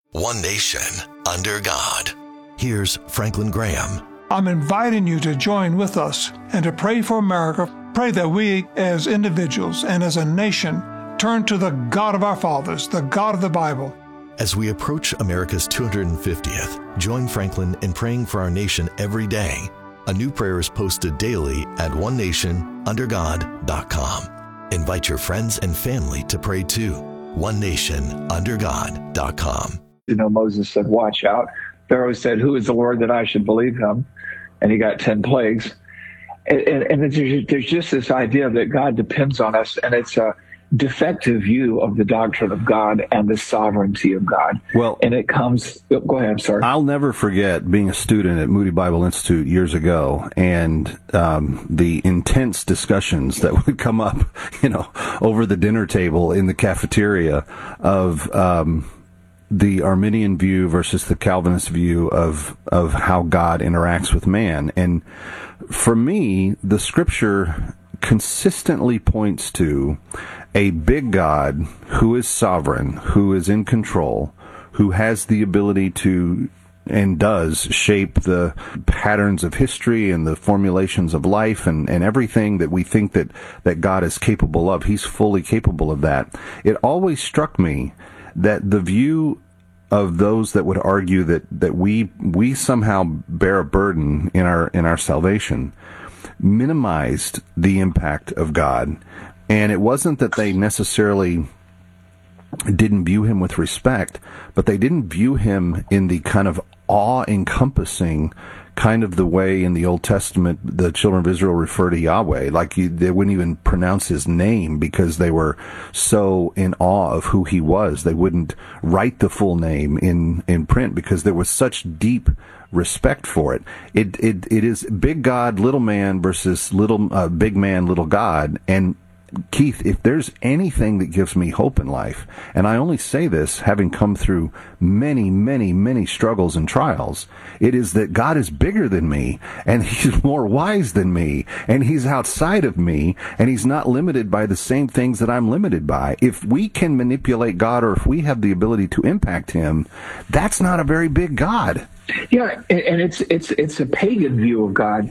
One nation, under God. Here's Franklin Graham. I'm inviting you to join with us and to pray for America. Pray that we as individuals and as a nation turn to the God of our fathers, the God of the Bible. As we approach America's 250th, join Franklin in praying for our nation every day. A new prayer is posted daily at onenationundergod.com. Invite your friends and family to pray too. onenationundergod.com. Moses said, watch out. Pharaoh said, who is the Lord that I should believe him? And he got 10 plagues. And there's just this idea that God depends on us, and it's a defective view of the doctrine of God and the sovereignty of God. Well, and it comes, go ahead, I'm sorry. I'll never forget being a student at Moody Bible Institute years ago, and the intense discussions that would come up, over the dinner table in the cafeteria of the Arminian view versus the Calvinist view of how God interacts with man. And for me, the scripture consistently points to a big God who is sovereign, who is in control, who has the ability to and does shape the patterns of history and the formulations of life and everything that we think that God is capable of. He's fully capable of that. It always struck me that the view of those that would argue that we somehow bear a burden in our salvation minimized the impact of God. And it wasn't that they necessarily didn't view him with respect, but they didn't view him in the kind of awe-encompassing kind of the way in the Old Testament the children of Israel refer to Yahweh. Like they wouldn't even pronounce his name because they were so in awe of who he was. They wouldn't write the full name in print because there was such deep respect for it. It is big God, little man versus big man, little God. And Keith, if there's anything that gives me hope in life, and I only say this having come through many, many, many struggles and trials, it is that God is bigger than me, and he's more wise than me, and he's outside of me, and he's not limited by the same things that I'm limited by. If we can manipulate God, or if we have the ability to impact him, that's not a very big God. Yeah, and it's a pagan view of God.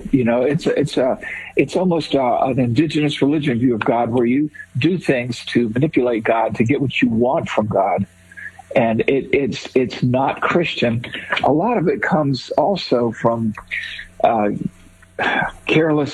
It's almost an indigenous religion view of God, where you do things to manipulate God to get what you want from God, and it's not Christian. A lot of it comes also from careless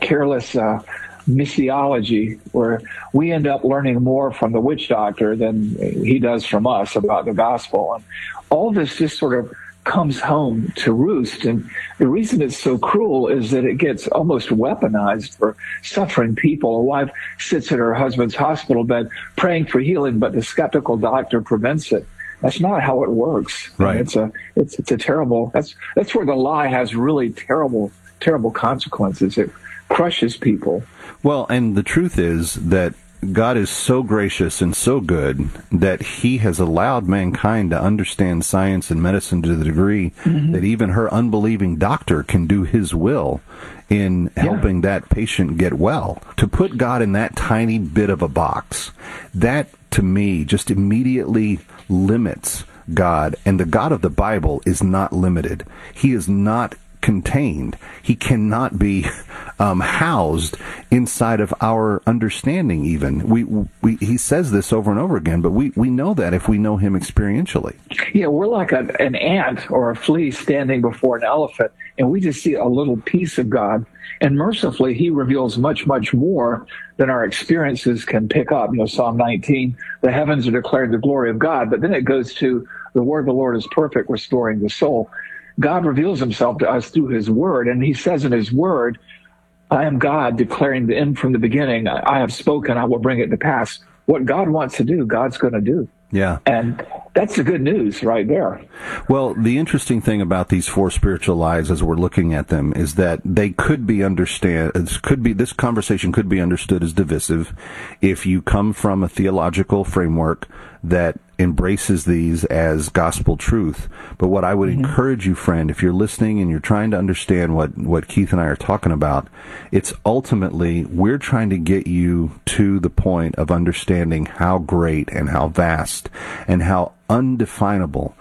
missiology, where we end up learning more from the witch doctor than he does from us about the gospel, and all this just sort of comes home to roost. And the reason it's so cruel is that it gets almost weaponized for suffering people. A wife sits at her husband's hospital bed praying for healing, but the skeptical doctor prevents it. That's not how it works. Right. It's a terrible, that's where the lie has really terrible consequences. It crushes people. Well, and the truth is that God is so gracious and so good that he has allowed mankind to understand science and medicine to the degree that even her unbelieving doctor can do his will in helping that patient get well. To put God in that tiny bit of a box, that to me just immediately limits God. And the God of the Bible is not limited. He is not contained. He cannot be housed inside of our understanding even. He says this over and over again, but we know that if we know him experientially. Yeah, we're like an ant or a flea standing before an elephant, and we just see a little piece of God. And mercifully, he reveals much, much more than our experiences can pick up. Psalm 19, the heavens are declared the glory of God, but then it goes to the word of the Lord is perfect, restoring the soul. God reveals himself to us through his word, and he says in his word, I am God, declaring the end from the beginning. I have spoken, I will bring it to pass. What God wants to do, God's going to do. Yeah. And that's the good news right there. Well, the interesting thing about these four spiritual lies as we're looking at them is that they could be this conversation could be understood as divisive if you come from a theological framework that embraces these as gospel truth. But what I would encourage you, friend, if you're listening and you're trying to understand what Keith and I are talking about, it's ultimately we're trying to get you to the point of understanding how great and how vast and how undefinable